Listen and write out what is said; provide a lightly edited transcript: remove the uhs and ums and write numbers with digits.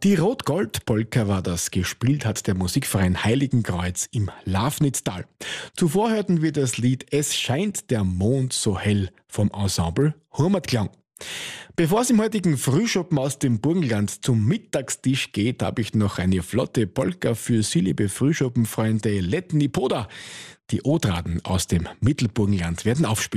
Die Rot-Gold-Polka war das, gespielt hat der Musikverein Heiligenkreuz im Lafnitztal. Zuvor hörten wir das Lied Es scheint der Mond so hell vom Ensemble Hurmatklang. Bevor es im heutigen Frühschoppen aus dem Burgenland zum Mittagstisch geht, habe ich noch eine flotte Polka für Sie, liebe Frühschoppenfreunde Letni Poda. Die Odraden aus dem Mittelburgenland werden aufspielen.